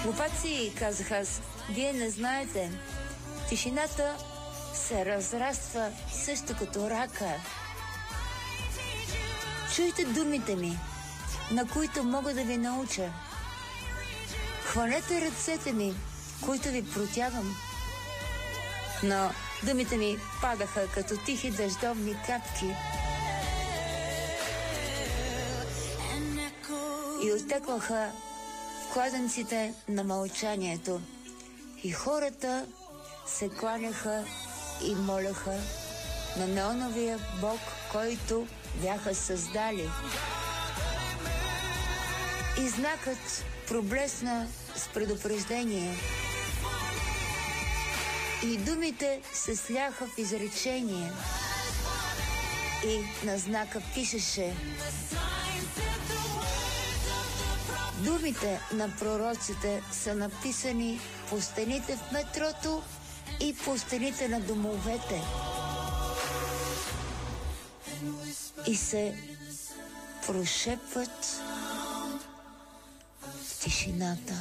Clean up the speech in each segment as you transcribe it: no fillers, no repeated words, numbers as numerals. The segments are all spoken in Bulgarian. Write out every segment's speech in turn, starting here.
Глупаци, казах аз, вие не знаете. Тишината се разраства също като рака. Чуйте думите ми, на които мога да ви науча. Хванете ръцете ми, които ви протягам. Но думите ми падаха като тихи дъждовни капки и оттекваха в кладенците на мълчанието. И хората се кланяха и моляха на неоновия бог, който бяха създали. И знакът проблесна с предупреждение. И думите се сляха в изречение. И на знака пишеше: думите на пророците са написани по стените в метрото и по стените на домовете. И се прошепват в тишината.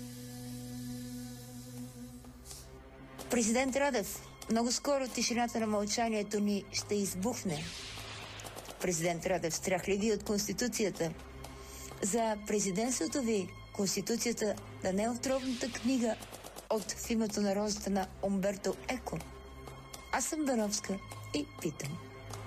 Президент Радев, много скоро тишината на мълчанието ни ще избухне. Президент Радев, страх ли ви от Конституцията? За президентството ви Конституцията да не е отровната книга от В името на розата на Умберто Еко. Аз съм Беновска и питам.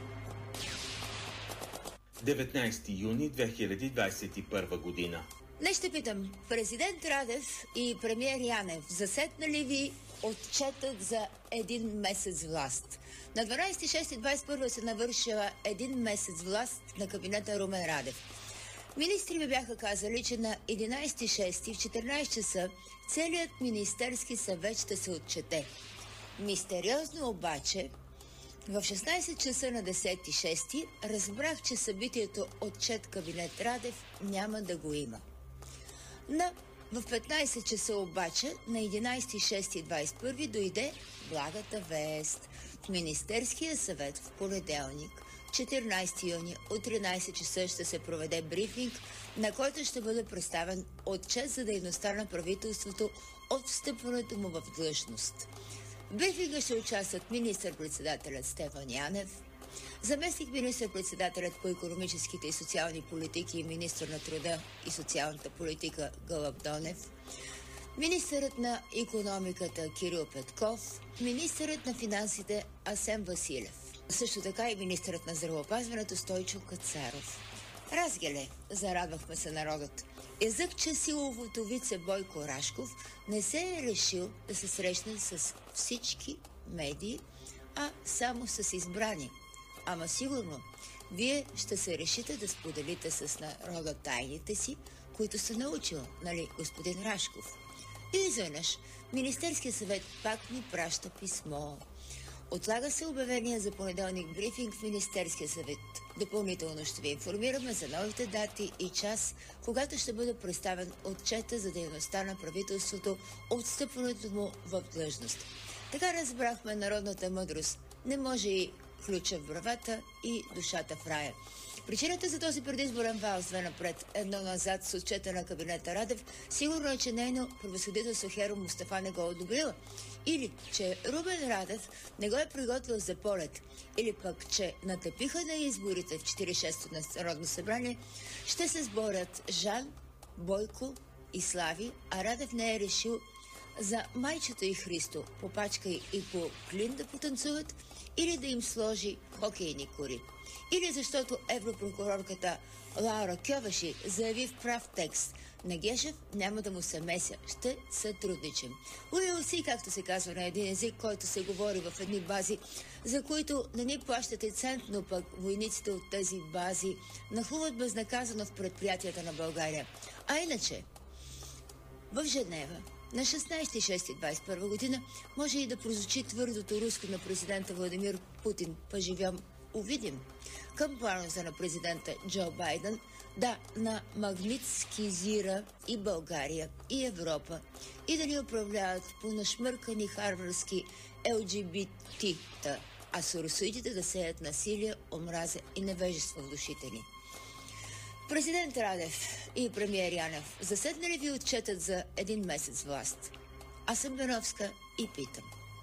19 юни 2021 година. Днес ще питам. Президент Радев и премиер Янев, засетна ли ви отчетът за един месец власт? На 12.6.21 се навършила един месец власт на кабинета Румен Радев. Министри ми бяха казали, че на 11.6 в 14 часа целият Министерски съвет ще се отчете. Мистериозно обаче, в 16 часа на 10.6 разбрах, че събитието отчет кабинет Радев няма да го има. В 15 часа обаче на 11.6.21 дойде благата вест. В Министерския съвет в понеделник, 14 юни от 13 часа ще се проведе брифинг, на който ще бъде представен отчет за дейността на правителството от встъпването му в длъжност. В брифинга ще участват министър-председателят Стефан Янев, заместник министър-председателят по икономическите и социални политики и министър на труда и социалната политика Гълъб Донев, министърът на икономиката Кирил Петков, министърът на финансите Асен Василев. Също така и министърът на здравеопазването Стойчо Кацаров. Разгеле, зарадвахме се народът. Езък, че силовото вице Бойко Рашков не се е решил да се срещне с всички медии, а само с избрани. Ама сигурно, вие ще се решите да споделите с народа тайните си, които са научил, нали, господин Рашков. И изведнъж Министерския съвет пак ни праща писмо. Отлага се обявение за понеделник брифинг в Министерския съвет. Допълнително ще ви информираме за новите дати и час, когато ще бъде представен отчета за дейността на правителството от встъпването му в длъжност. Така разбрахме народната мъдрост. Не може и ключа в бравата и душата в рая. Причината за този предизборен вал с две напред, едно назад с отчета на кабинета Радев, сигурно е, че нейно превъзходителство Херо Мустафа не го е одобрила. Или, че Румен Радев не го е приготвил за полет. Или пък, че натъпиха на изборите в 46-то Народно събрание, ще се сборят Жан, Бойко и Слави, а Радев не е решил за майчето и Христо по пачка и по клин да потанцуват, или да им сложи хокейни кори. Или защото европрокурорката Лаура Кьовеши заяви в прав текст: на Гешев няма да му се меся, ще сътрудничим. Уил си, както се казва на един език, който се говори в едни бази, за които не ни плащате цент, но пък войниците от тези бази нахлуват безнаказано в предприятията на България. А иначе, в Женева на 16.6.21 година може и да прозвучи твърдото руско на президента Владимир Путин: поживем, увидим. Към плановете на президента Джо Байден да намагнитскизира и България, и Европа, и да ни управляват по нашмъркани харварски LGBT-та, а соросоидите да сеят насилие, омраза и невежество в душите ни. Президент Радев и премиер Янев, заседнали ви отчетът за един месец власт? Аз съм Беновска и питам.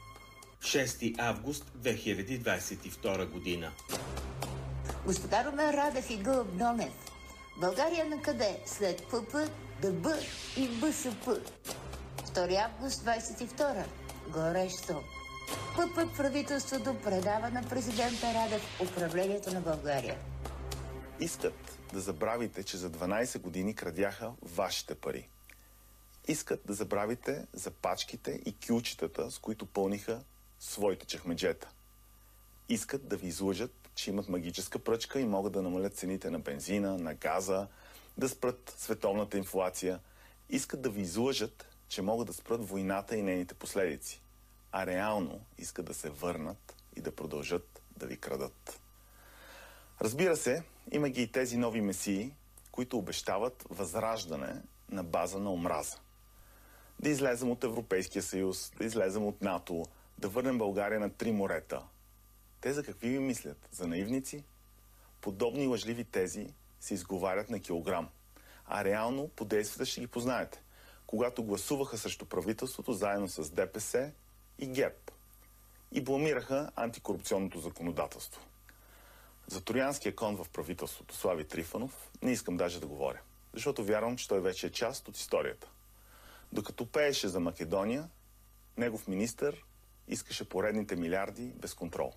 6 август 2022 година. Господа Румен Радев и Гълъб Донев, България на къде? След ПП, ДБ и БСП. 2 август 22. Горещо. ПП правителството предава на президента Радев управлението на България. Искат да забравите, че за 12 години крадяха вашите пари. Искат да забравите за пачките и кюлчетата, с които пълниха своите чехмеджета. Искат да ви излъжат, че имат магическа пръчка и могат да намалят цените на бензина, на газа, да спрат световната инфлация. Искат да ви излъжат, че могат да спрат войната и нейните последици. А реално искат да се върнат и да продължат да ви крадат. Разбира се, има ги и тези нови месии, които обещават възраждане на база на омраза. Да излезем от Европейския съюз, да излезем от НАТО, да върнем България на 3 морета. Те за какви ви мислят? За наивници? Подобни лъжливи тези се изговарят на килограм. А реално по действията ще ги познаете. Когато гласуваха срещу правителството заедно с ДПС и ГЕРБ. И бламираха антикорупционното законодателство. За троянския кон в правителството Слави Трифонов не искам даже да говоря. Защото вярвам, че той вече е част от историята. Докато пееше за Македония, негов министър искаше поредните милиарди без контрол.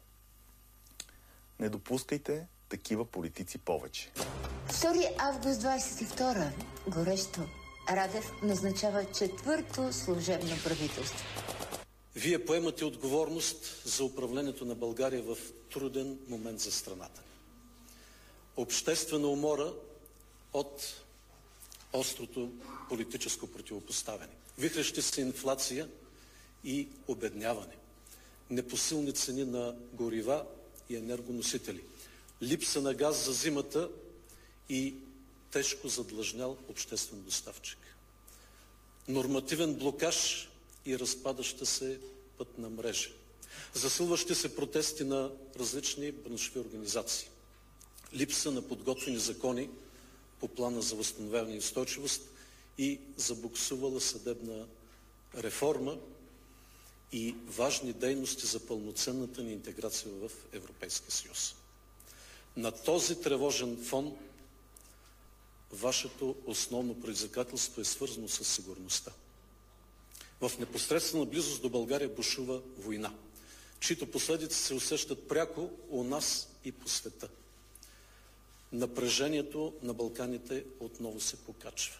Не допускайте такива политици повече. 2 август 22. Горещо. Радев назначава 4-то служебно правителство. Вие поемате отговорност за управлението на България в труден момент за страната. Обществена умора от острото политическо противопоставяне. Вихрещи се инфлация и обедняване. Непосилни цени на горива и енергоносители. Липса на газ за зимата и тежко задлъжнял обществен доставчик. Нормативен блокаж и разпадаща се пътна мрежа. Засилващи се протести на различни браншови организации. Липса на подготвени закони по плана за възстановяване и устойчивост и забуксувала съдебна реформа и важни дейности за пълноценната ни интеграция в Европейския съюз. На този тревожен фон вашето основно предизвикателство е свързано с сигурността. В непосредствена близост до България бушува война, чието последици се усещат пряко у нас и по света. Напрежението на Балканите отново се покачва.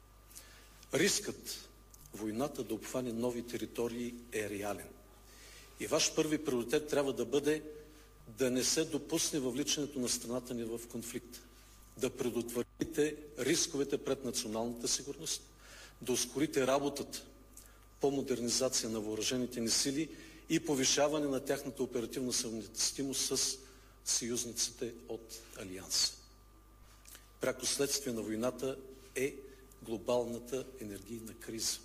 Рискът войната да обхване нови територии е реален. И ваш първи приоритет трябва да бъде да не се допусне въвличането на страната ни в конфликт, да предотвратите рисковете пред националната сигурност, да ускорите работата по модернизация на въоръжените ни сили и повишаване на тяхната оперативна съвместимост с съюзниците от Алианса. Пряко следствие на войната е глобалната енергийна криза.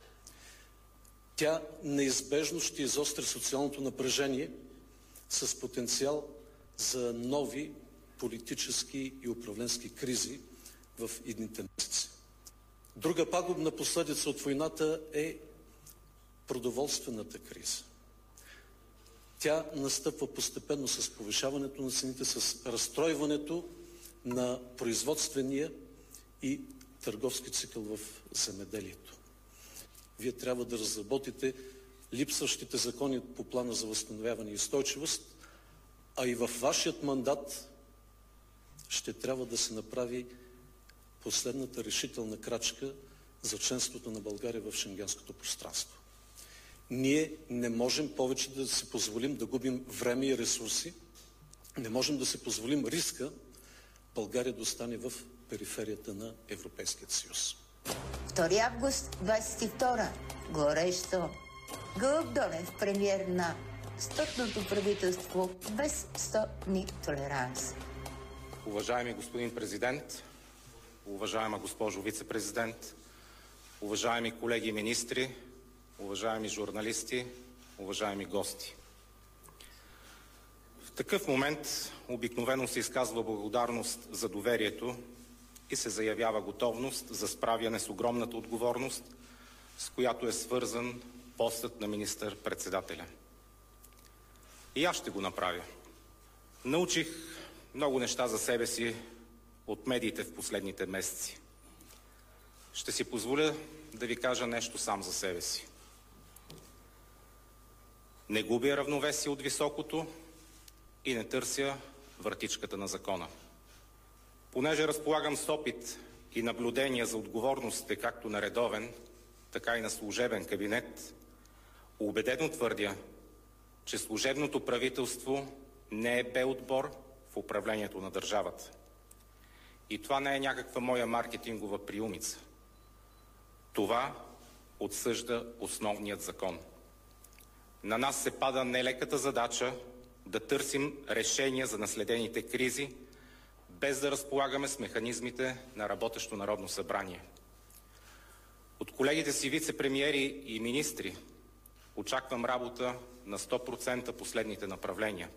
Тя неизбежно ще изостри социалното напрежение с потенциал за нови политически и управленски кризи в идните месеци. Друга пагубна последица от войната е продоволствената криза. Тя настъпва постепенно с повишаването на цените, с разстройването на производствения и търговски цикъл в земеделието. Вие трябва да разработите липсващите закони по плана за възстановяване и устойчивост, а и във вашият мандат ще трябва да се направи последната решителна крачка за членството на България в шенгенското пространство. Ние не можем повече да си позволим да губим време и ресурси, не можем да си позволим риска България да остане в периферията на Европейския съюз. 2 август 22. Горещо. Гълъб Донев, премиер на 100-ното правителство без 100-ни толеранс. Уважаеми господин президент, уважаема госпожо вице-президент, уважаеми колеги министри, уважаеми журналисти, уважаеми гости. В такъв момент обикновено се изказва благодарност за доверието и се заявява готовност за справяне с огромната отговорност, с която е свързан постът на министър-председателя. И аз ще го направя. Научих много неща за себе си от медиите в последните месеци. Ще си позволя да ви кажа нещо сам за себе си. Не губя равновесие от високото и не търся вратичката на закона. Понеже разполагам с опит и наблюдения за отговорностите както на редовен, така и на служебен кабинет, убедено твърдя, че служебното правителство не е бе-отбор в управлението на държавата. И това не е някаква моя маркетингова приумица. Това отсъжда основният закон. На нас се пада нелеката задача да търсим решения за наследените кризи, без да разполагаме с механизмите на работещо Народно събрание. От колегите си вице-премиери и министри очаквам работа на 100% последните направления.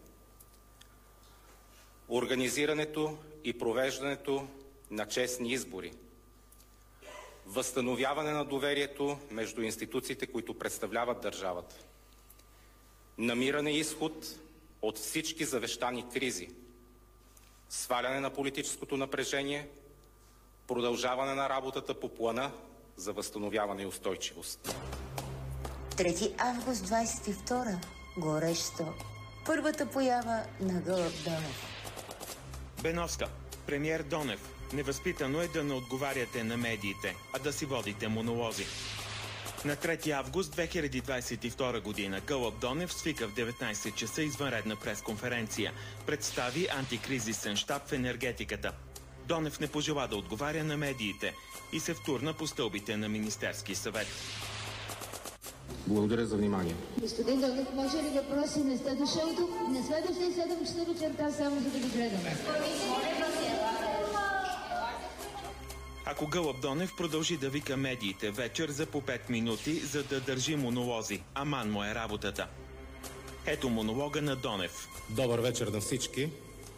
Организирането и провеждането на честни избори. Възстановяване на доверието между институциите, които представляват държавата. Намиране изход от всички завещани кризи. Сваляне на политическото напрежение. Продължаване на работата по плана за възстановяване и устойчивост. 3 август 22. Горещо. Първата поява на Гълъб Донев. Беновска. Премиер Донев. Невъзпитано е да не отговаряте на медиите, а да си водите монолози. На 3 август 2022 година Гълъб Донев свика в 19 часа извънредна пресконференция. Представи антикризисен щаб в енергетиката. Донев не пожела да отговаря на медиите и се втурна по стълбите на Министерски съвет. Благодаря за внимание. Господин Донев, може ли въпроси? Не сте дошъл тук на следващия 7 часа вечерта, само за да ви гледаме. Ако Гълъб Донев продължи да вика медиите вечер за по 5 минути, за да държи монолози, аман му е работата. Ето монолога на Донев. Добър вечер на всички.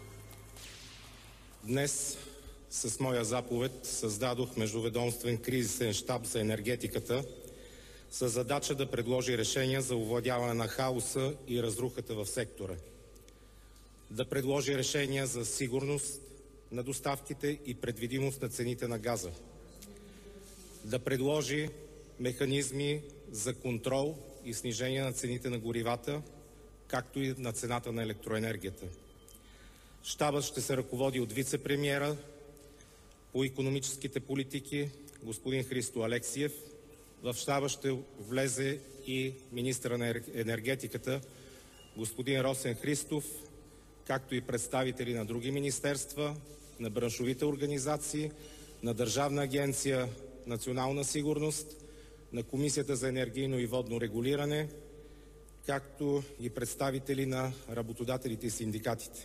Днес с моя заповед създадох междуведомствен кризисен щаб за енергетиката с задача да предложи решения за овладяване на хаоса и разрухата в сектора. Да предложи решения за сигурност на доставките и предвидимост на цените на газа. Да предложи механизми за контрол и снижение на цените на горивата, както и на цената на електроенергията. Щабът ще се ръководи от вице-премиера по икономическите политики господин Христо Алексиев. В щаба ще влезе и министъра на енергетиката господин Росен Христов, както и представители на други министерства, на браншовите организации, на Държавна агенция „Национална сигурност“, на Комисията за енергийно и водно регулиране, както и представители на работодателите и синдикатите.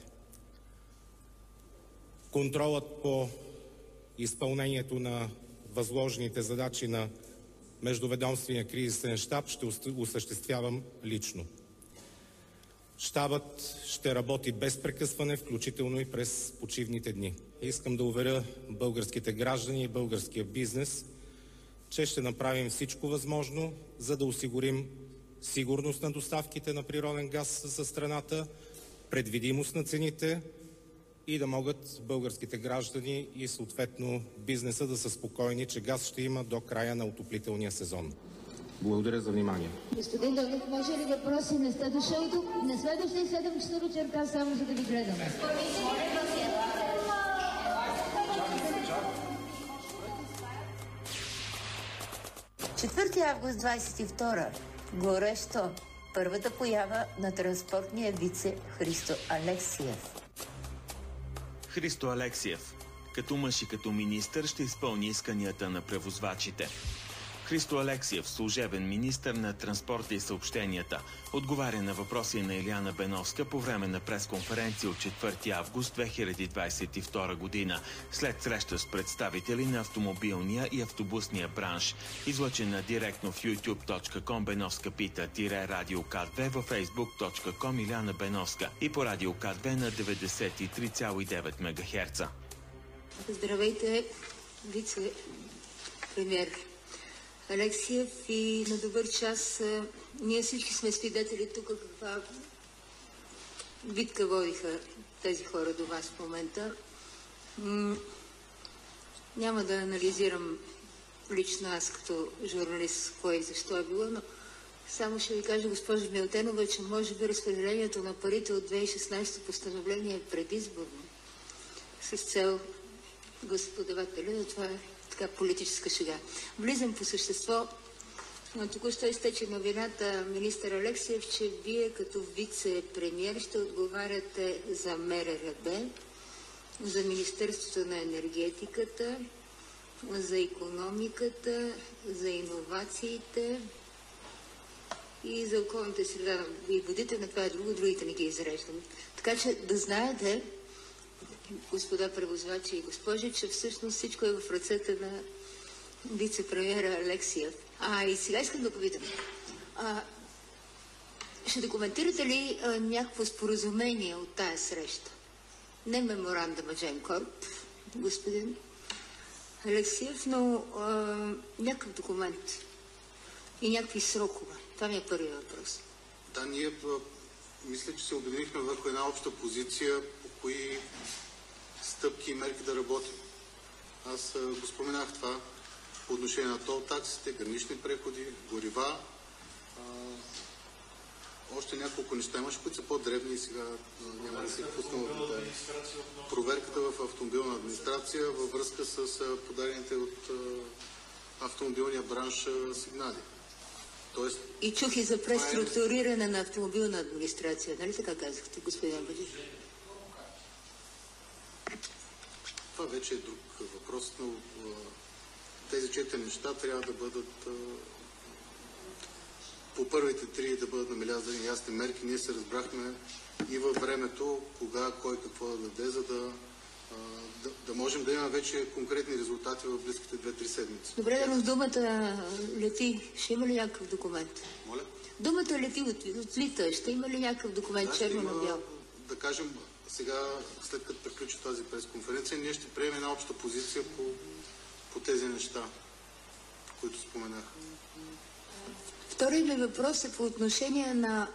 Контролът по изпълнението на възложените задачи на Междуведомствения кризисен щаб ще осъществявам лично. Щабът ще работи без прекъсване, включително и през почивните дни. Искам да уверя българските граждани и българския бизнес, че ще направим всичко възможно, за да осигурим сигурност на доставките на природен газ за страната, предвидимост на цените и да могат българските граждани и съответно бизнеса да са спокойни, че газ ще има до края на отоплителния сезон. Благодаря за внимание. Господин Донев, може ли въпроси? Не сте дошъл тук на следващия 7 часа вечерта, само за да ви гледаме. 4 август 22. Горещо. Първата поява на транспортния вице Христо Алексиев. Христо Алексиев. Като мъж и като министър ще изпълни исканията на превозвачите. Христо Алексиев, служебен министър на транспорта и съобщенията, отговаря на въпроси на Илияна Беновска по време на пресконференция от 4 август 2022 година, след среща с представители на автомобилния и автобусния бранш, излъчена директно в youtube.com Беновска пита Радио К2, във facebook.com Илияна Беновска и по Радио К2 на 93,9 МГц. Здравейте, вице-премьер Алексиев, и на добър час. Ние всички сме свидетели тук каква битка водиха тези хора до вас в момента. Няма да анализирам лично аз като журналист кое и защо е било, но само ще ви кажа, госпожа Милтенова, че може би разпределението на парите от 2016 постановление е предизборно с цел господавателя, но това е така политическа шега. Влизам по същество. Току-що изтече новината, министър Алексиев, че вие като вице-премиер ще отговаряте за МРРБ, за Министерството на енергетиката, за икономиката, за иновациите и за околната среда и водите, на това е друго, другите не ги изреждам. Така че да знаете, господа превозвачи и госпожи, че всъщност всичко е в ръцете на вице-премиера Алексиев. И сега искам да попитам. Ще документирате ли някакво споразумение от тая среща? Не меморандума Gemcorp, господин Алексиев, но някакъв документ и някакви срокове. Това ми е първият въпрос. Да, ние мисля, че се обединихме върху една обща позиция, по кои стъпки и мерки да работим. Аз го споменах това по отношение на тол таксите, гранични преходи, горива. Още няколко неща имаше, които са по-дребни и сега няма да се пускам в детайли. Проверката в автомобилна администрация във връзка с подадените от автомобилния бранш сигнали. Тоест... И чух и за преструктуриране на автомобилна администрация. Нали така казахте, господин Баджи? Това вече е друг въпрос, но тези 4 неща трябва да бъдат по първите 3 да бъдат набелязани ясни мерки. Ние се разбрахме и във времето, кога, кой какво да даде, за да можем да имаме вече конкретни резултати в близките 2-3 седмици. Добре, но думата лети. Ще има ли някакъв документ? Моля? Думата лети отлита. Ще има ли някакъв документ, черно на бяло? Да кажем, сега, след като приключи тази пресконференция, ние ще приемем една обща позиция по тези неща, които споменах. Вторият ми въпрос е по отношение на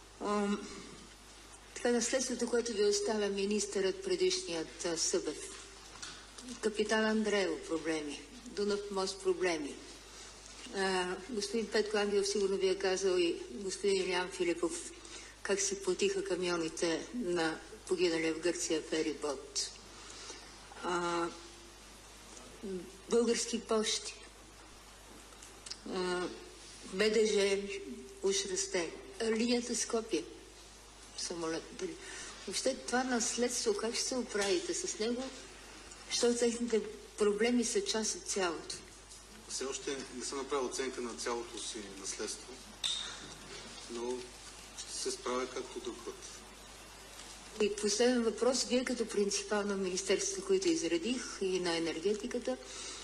наследството, което ви оставя министърът предишният Събев. Капитан Андреево проблеми, Дунав мост проблеми. Господин Петко Ангелов сигурно ви е казал и господин Илиян Филипов как се платиха камионите на погиналия в Гърция ферибот. Български пощи. БДЖ уж расте. Линията Скопие. Самолет. Въобще това наследство, как ще се оправите с него, защото техните проблеми са част от цялото? Все още не съм направил оценка на цялото си наследство, но ще се справя както друг път. И последен въпрос. Вие като принципал на министерството, които изредих, и на енергетиката,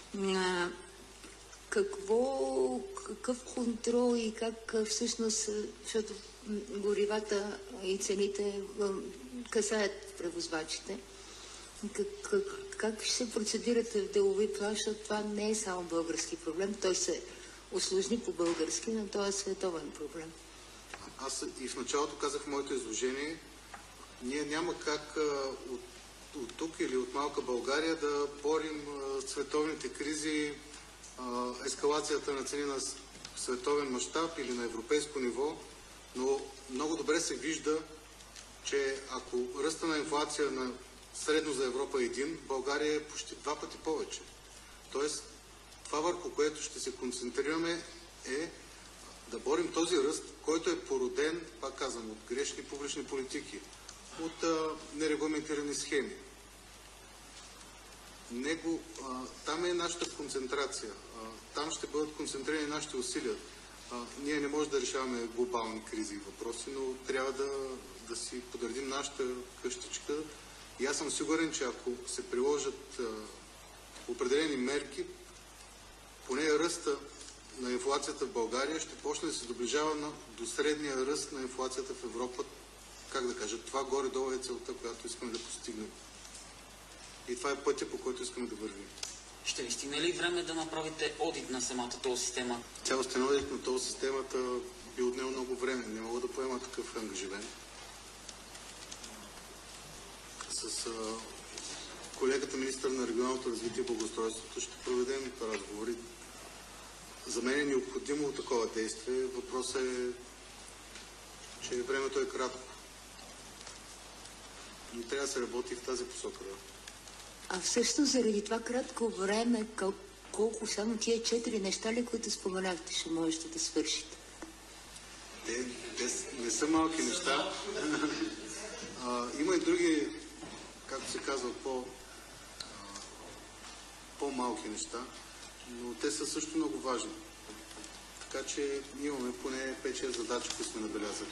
какъв контрол и как всъщност, защото горивата и цените касаят превозвачите, как ще се процедирате в делови план, защото това не е само български проблем, той се усложни по-български, но това е световен проблем. Аз и в началото казах в моето изложение, ние няма как от тук или от малка България да борим световните кризи, ескалацията на цени на световен мащаб или на европейско ниво, но много добре се вижда, че ако ръста на инфлация на средно за Европа е 1, България е почти 2 пъти повече. Тоест, това върху което ще се концентрираме е да борим този ръст, който е породен, пак казвам, от грешни публични политики, от нерегламентирани схеми. Там е нашата концентрация. Там ще бъдат концентрирани нашите усилия. Ние не можем да решаваме глобални кризи и въпроси, но трябва да си подредим нашата къщичка. И аз съм сигурен, че ако се приложат определени мерки, поне ръста на инфлацията в България ще почне да се доближава до средния ръст на инфлацията в Европа. Как да кажа, това горе-долу е целта, която искаме да постигнем. И това е пътя, по който искаме да вървим. Ще ви стигне ли време да направите одит на самата тол система? Цялостен одит на тол системата би отнел много време. Не мога да поема такъв ангажимент. С колегата министър на регионалното развитие и благоустройството ще проведем разговори. За мен е необходимо такова действие. Въпросът е, че времето е кратко. Но трябва да се работи в тази посока. Да. А всъщност заради това кратко време, колко само тия 4 неща ли, които споменахте, ще можете да свършите? Те не са малки неща. Има и други, както се казва, по-малки неща, но те са също много важни. Така че имаме поне 5-6 задачи, които сме набелязали.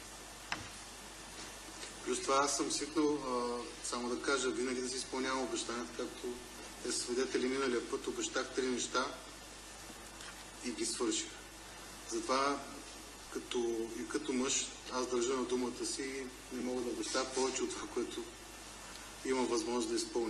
Плюс това аз съм свикнал, само да кажа, винаги да си изпълнявам обещанията, както те са свидетели миналия път. Обещах 3 неща и ги свърших. Затова като мъж аз държа на думата си и не мога да обещая повече от това, което имам възможност да изпълня.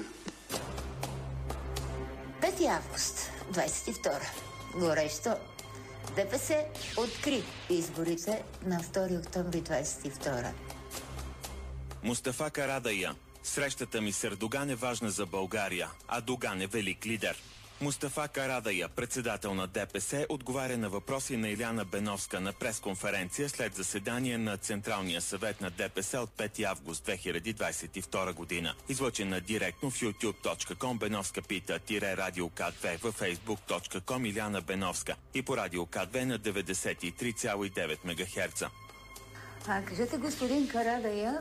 5 август, 22. Горещо. ДПС откри изборите на 2 октомври 22. Мустафа Карадайъ. Срещата ми с Ердоган е важна за България, а Доган е велик лидер. Мустафа Карадайъ, председател на ДПС, отговаря на въпроси на Иляна Беновска на пресконференция след заседание на Централния съвет на ДПС от 5 август 2022 година. Излъчена директно в youtube.com Беновска пита -Радио К2, във facebook.com Иляна Беновска и по Радио К2 на 93,9 МГц. Кажете, господин Карадайъ,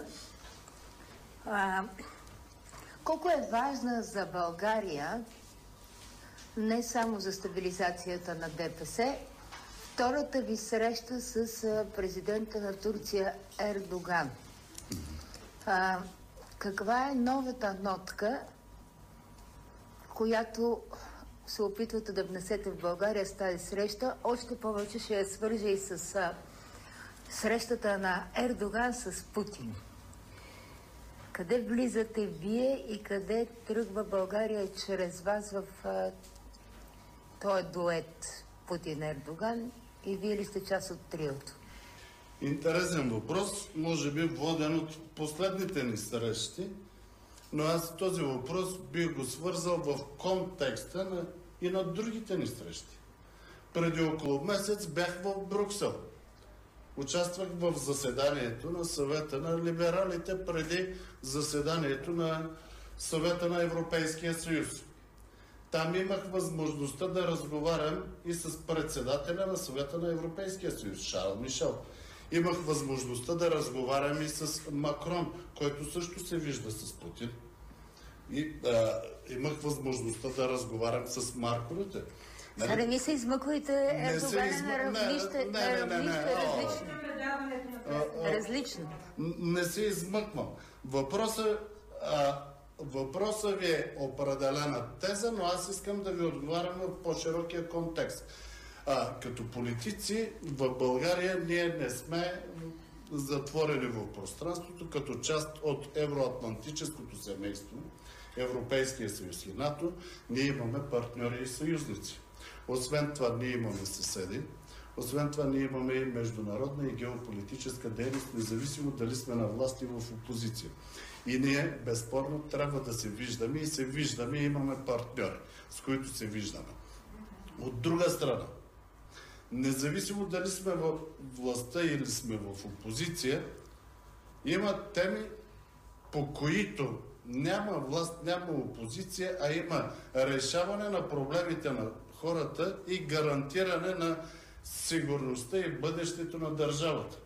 колко е важна за България, не само за стабилизацията на ДПС, втората ви среща с президента на Турция Ердоган? Каква е новата нотка, която се опитвате да внесете в България с тази среща? Още повече ще я свържа и с срещата на Ердоган с Путин. Къде влизате вие и къде тръгва България чрез вас в този дует Путин-Ердоган и вие ли сте част от триото? Интересен въпрос, може би воден от последните ни срещи, но аз този въпрос бих го свързал в контекста и на другите ни срещи. Преди около месец бях в Брюксел. Участвах в заседанието на съвета на либералите преди заседанието на съвета на Европейския съюз. Там имах възможността да разговарям и с председателя на съвета на Европейския съюз, Шарл Мишел. Имах възможността да разговарям и с Макрон, който също се вижда с Путин. И имах възможността да разговарям с Марко Рюте. Сега не ми се измъквайте Ердогана на равнище различно. Не се измъквам. Въпросът ви е определена теза, но аз искам да ви отговарям в по-широкия контекст. Като политици в България ние не сме затворени в пространството, като част от евроатлантическото семейство, Европейския съюз и НАТО, ние имаме партньори и съюзници. Освен това, ние имаме съседи, освен това, ние имаме и международна и геополитическа дейност, независимо дали сме на власт и в опозиция. И ние, безспорно, трябва да се виждаме и се виждаме и имаме партньори, с които се виждаме. От друга страна, независимо дали сме в властта или сме в опозиция, има теми, по които няма власт, няма опозиция, а има решаване на проблемите на хората и гарантиране на сигурността и бъдещето на държавата.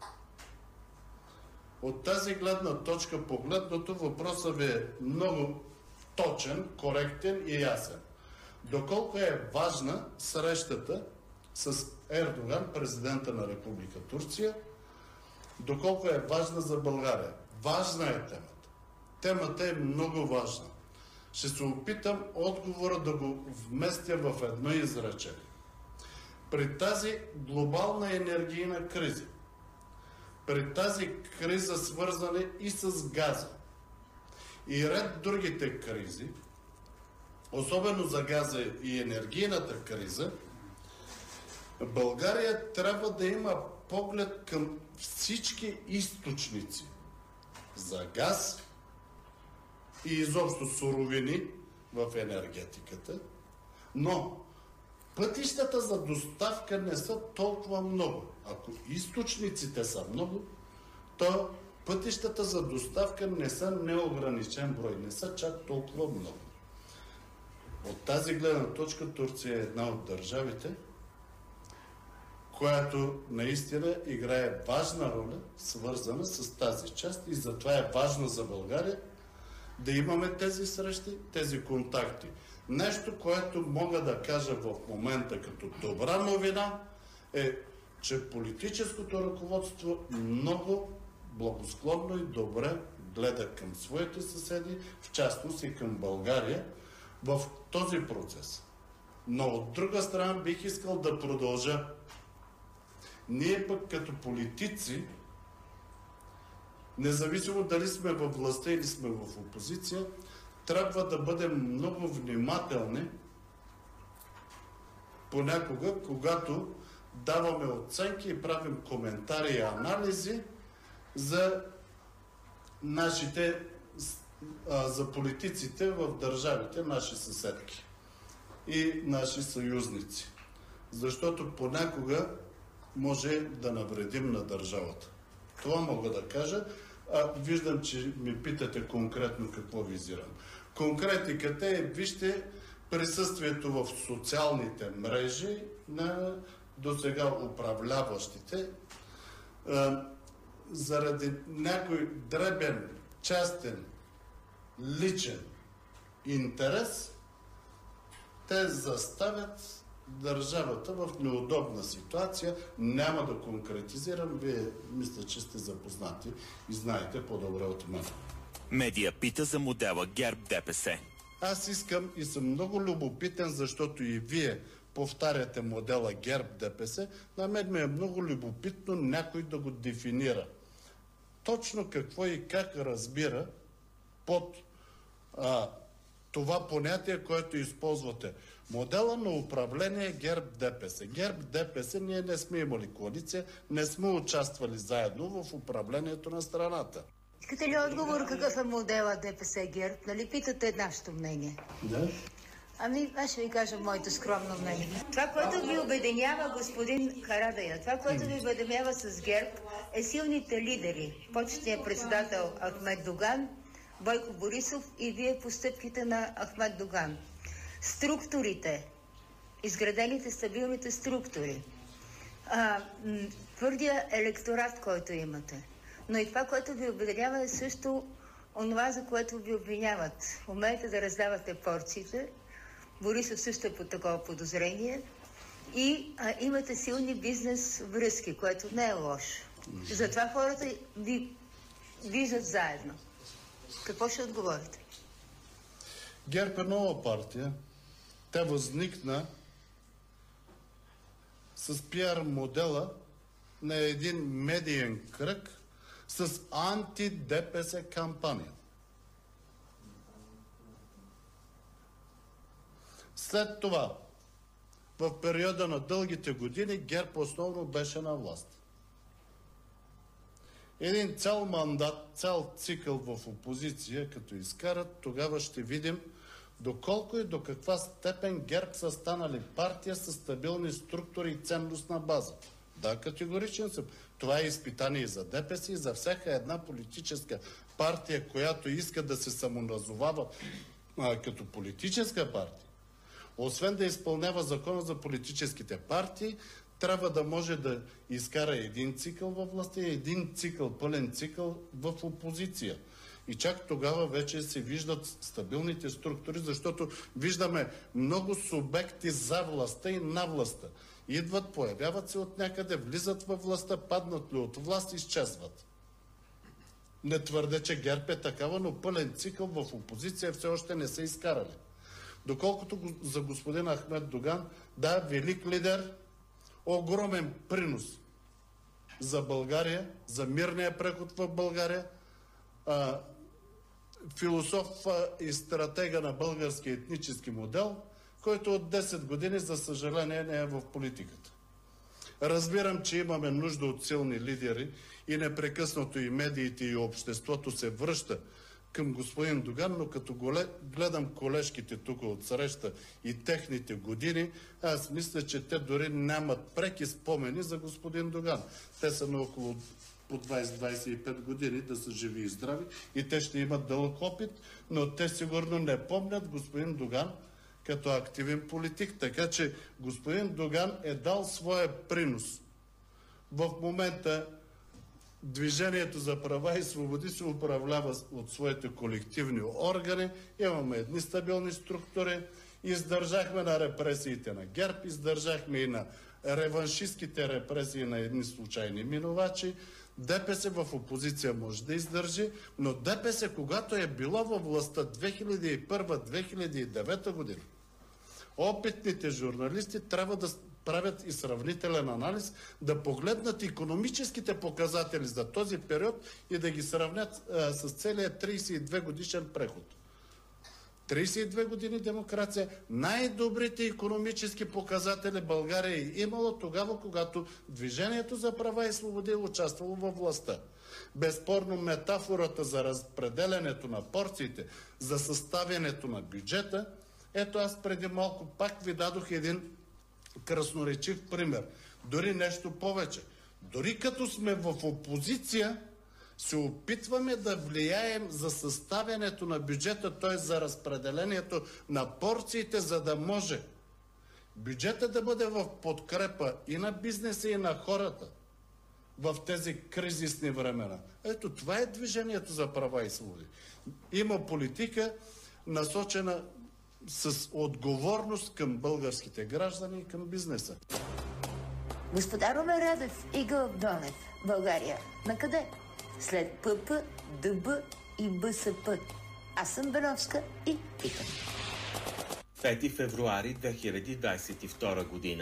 От тази гледна точка погледнато, въпросът ви е много точен, коректен и ясен. Доколко е важна срещата с Ердоган, президента на Република Турция, доколко е важна за България? Важна е темата. Темата е много важна. Ще се опитам отговора да го вместя в едно изречение. При тази глобална енергийна криза, при тази криза, свързана и с газа, и ред другите кризи, особено за газа и енергийната криза, България трябва да има поглед към всички източници за газ и изобщо суровини в енергетиката, но пътищата за доставка не са толкова много. Ако източниците са много, то пътищата за доставка не са неограничен брой, не са чак толкова много. От тази гледна точка Турция е една от държавите, която наистина играе важна роля, свързана с тази част, и затова е важно за България да имаме тези срещи, тези контакти. Нещо, което мога да кажа в момента като добра новина, е, че политическото ръководство много благосклонно и добре гледа към своите съседи, в частност и към България, в този процес. Но от друга страна бих искал да продължа. Ние пък като политици, независимо дали сме във властта или сме в опозиция, трябва да бъдем много внимателни понякога, когато даваме оценки и правим коментари и анализи за нашите, за политиците в държавите, наши съседки и наши съюзници. Защото понякога може да навредим на държавата. Това мога да кажа. Виждам, че ми питате конкретно какво визирам. Конкретиката е, вижте, присъствието в социалните мрежи на досега управляващите заради някой дребен, частен, личен интерес, те заставят държавата в неудобна ситуация. Няма да конкретизирам. Вие мисля, че сте запознати и знаете по-добре от мен. Медия пита за модела ГЕРБ-ДПС. Аз искам и съм много любопитен, защото и вие повтаряте модела ГЕРБ-ДПС. На мен ми е много любопитно някой да го дефинира. Точно какво и как разбира под това понятие, което използвате. Модела на управление ГЕРБ-ДПС. ГЕРБ-ДПС, ние не сме имали коалиция, не сме участвали заедно в управлението на страната. Искате ли отговор какъв е модела ДПС-ГЕРБ? Нали питате нашето мнение? Да. Ами, аз ще ви кажа моето скромно мнение. Това, което ви обединява, господин Карадайъ, това, което ви обединява с ГЕРБ, е силните лидери. Почетният председател Ахмед Доган, Бойко Борисов и вие постъпките на Ахмед Доган. Структурите, изградените стабилните структури, твърдия електорат, който имате. Но и това, което ви обединява, е също онова, за което ви обвиняват. Умеете да раздавате порциите. Борисов също е под такова подозрение. И имате силни бизнес връзки, което не е лошо. Затова хората ви виждат заедно. Какво ще отговорите? ГЕРБ е нова партия. Тя възникна с пиар модела на един медиен кръг с анти-ДПС кампания. След това, в периода на дългите години, ГЕРБ основно беше на власт. Един цял мандат, цял цикъл в опозиция, като изкарат, тогава ще видим доколко и до каква степен ГЕРБ са станали партия с стабилни структури и ценностна база. Да, категоричен съм. Това е изпитание и за ДПС, и за всяка една политическа партия, която иска да се самоназовава като политическа партия. Освен да изпълнява закона за политическите партии, трябва да може да изкара един цикъл във властта и един цикъл, пълен цикъл в опозиция. И чак тогава вече се виждат стабилните структури, защото виждаме много субекти за властта и на властта. Идват, появяват се от някъде, влизат във властта, паднат ли от власт, изчезват. Не твърде, че ГЕРБ е такава, но пълен цикъл в опозиция все още не са изкарали. Доколкото за господин Ахмед Доган, да, велик лидер, огромен принос за България, за мирния преход в България, философ и стратега на българския етнически модел, който от 10 години, за съжаление, не е в политиката. Разбирам, че имаме нужда от силни лидери и непрекъснато и медиите, и обществото се връща към господин Доган, но като гледам колежките тук от среща и техните години, аз мисля, че те дори нямат преки спомени за господин Доган. Те са на около по 20-25 години, да са живи и здрави, и те ще имат дълъг опит, но те сигурно не помнят господин Доган като активен политик. Така че господин Доган е дал своя принос. В момента Движението за права и свободи се управлява от своите колективни органи. Имаме едни стабилни структури. Издържахме на репресиите на ГЕРБ, издържахме и на реваншистските репресии на едни случайни минувачи. ДПС в опозиция може да издържи, но ДПС, когато е било във властта 2001-2009 година, опитните журналисти трябва да правят и сравнителен анализ, да погледнат икономическите показатели за този период и да ги сравнят с целия 32 годишен преход. 32 години демокрация, най-добрите икономически показатели България е имала тогава, когато Движението за права и свободи е участвало във властта. Безспорно метафората за разпределянето на порциите, за съставянето на бюджета, ето аз преди малко пак ви дадох един красноречив пример. Дори нещо повече. Дори като сме в опозиция, се опитваме да влияем за съставянето на бюджета, т.е. за разпределението на порциите, за да може бюджета да бъде в подкрепа и на бизнеса, и на хората в тези кризисни времена. Ето това е Движението за права и свободи. Има политика, насочена с отговорност към българските граждани и към бизнеса. Господа Румен Радев и Гълъб Донев, България. Накъде? След ПП, ДБ и БСП. Аз съм Беновска и питам. 5 февруари 2022 година.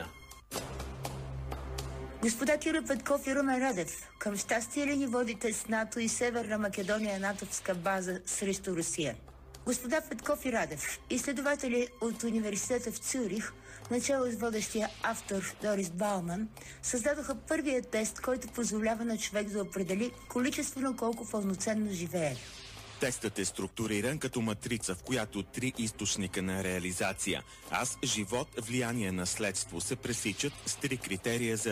Господа Кирил Петков и Румен Радев, към щастие ли ни водите с НАТО и Северна Македония натовска база срещу Русия? Господа Петков и Радев, изследователи от университета в Цюрих, начало с водещия автор Дорис Бауман, създадоха първия тест, който позволява на човек да определи количествено колко пълноценно живее. Тестът е структуриран като матрица, в която 3 източника на реализация – аз, живот, влияние, наследство – се пресичат с 3 критерия за